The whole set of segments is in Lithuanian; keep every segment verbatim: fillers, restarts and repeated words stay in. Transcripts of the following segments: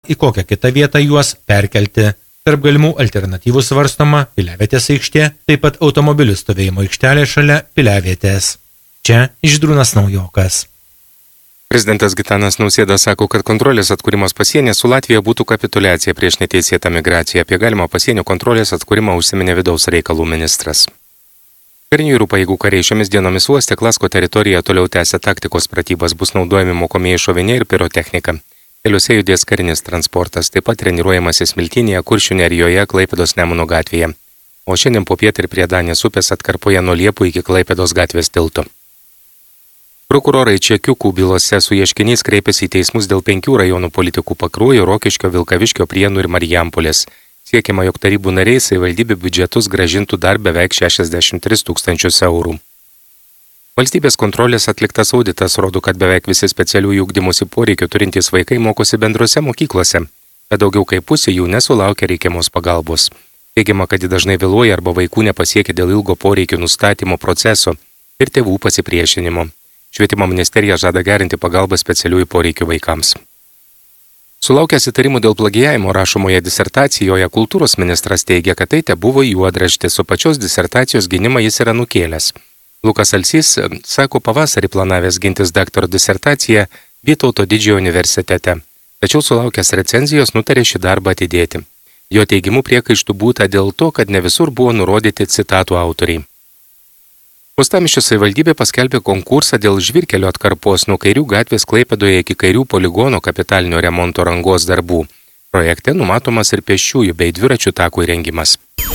į kokią kitą vietą juos perkelti. Tarp galimų alternatyvų svarstoma Piliavietės aikštė, taip pat automobilių stovėjimo aikštelė šalia Piliavietės. Čia Žydrūnas Naujokas. Prezidentas Gitanas Nausėda sako, kad kontrolės atkūrimas pasienyje su Latvija būtų kapituliacija prieš neteisėtą migraciją. Apie galimą pasienio kontrolės atkūrimą užsiminė vidaus reikalų ministras. Karinių jūrų pajėgų kariai šiomis dienomis uoste Klasko teritorijoje toliau tęsia taktikos pratybas, bus naudojami mokomieji šoviniai ir pirotechnika. Keliuose judės karinis transportas, taip pat treniruojamasis Smiltynėje, Kuršių nerijoje, Klaipėdos Nemuno gatvėje. O šiandien popiet ir prie Danės upės atkarpoje nuo Liepų iki Klaipėdos gatvės tilto. Prokurorai Čekiukų bylose su ieškiniais kreipėsi į teismus dėl penkių rajonų politikų Pakruojo, Rokiškio, Vilkaviškio, Prienų ir Marijampolės. Siekiama, jog tarybų nariai savivaldybių biudžetus grąžintų dar beveik šešiasdešimt tris tūkstančius eurų. Valstybės kontrolės atliktas auditas rodo, kad beveik visi specialiųjų ugdymosi poreikių turintys vaikai mokosi bendrose mokyklose, bet daugiau kaip pusė jų nesulaukia reikiamos pagalbos. Teigiama, kad ji dažnai vėluoja arba vaikų nepasiekia dėl ilgo poreikių nustatymo proceso ir tėvų pasipriešinimo. Švietimo ministerija žada gerinti pagalbą specialiųjų poreikių vaikams. Sulaukęs įtarimų dėl plagijavimo rašomoje disertacijoje, kultūros ministras teigia, kad tai tebuvo juodraštis, o pačios disertacijos gynimą jis yra nukėlęs. Lukas Alsys sako pavasarį planavęs gintis daktaro disertaciją Vytauto Didžiojo universitete, tačiau sulaukęs recenzijos nutarė šį darbą atidėti. Jo teigimu priekaištų būta dėl to, kad ne visur buvo nurodyti citatų autoriai. Uostamiesčio savivaldybė paskelbė konkursą dėl žvyrkelio atkarpos nuo Kairių gatvės Klaipėdoje iki Kairių poligono kapitalinio remonto rangos darbų. Projekte numatomas ir pėsčiųjų bei dviračių takų įrengimas.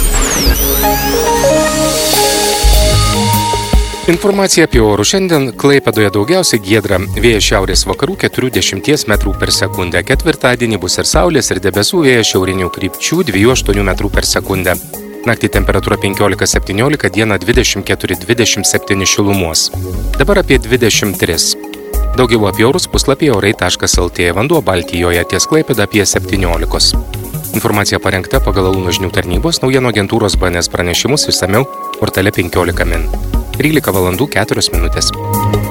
Informacija apie orų. Šiandien Klaipėdoje daugiausiai giedra, vėjas šiaurės vakarų keturiasdešimt metrų per sekundę. Ketvirtadienį bus ir saulės, ir debesų, vėjas šiaurinių krypčių dviejų aštuonių metrų per sekundę. Naktį temperatūra penkiolika septyniolika, dieną dvidešimt keturi dvidešimt septyni šilumos. Dabar apie dvidešimt tris. Daugiau apie orus puslapyje orai taškas el tė. Vanduo Baltijoje ties Klaipėda apie septyniolikos. Informacija parengta pagal Alūno žinių tarnybos naujienų agentūros B N S pranešimus išsamiau portale penkiolika min. trylika valandų keturios minutės.